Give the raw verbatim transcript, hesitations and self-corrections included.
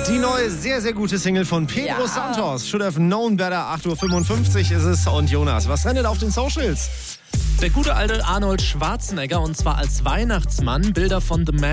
Die neue, sehr, sehr gute Single von Pedro Ja. Santos. Should have known better. acht Uhr fünfundfünfzig ist es. Und Jonas, was rennt auf den Socials? Der gute alte Arnold Schwarzenegger, und zwar als Weihnachtsmann. Bilder von The Man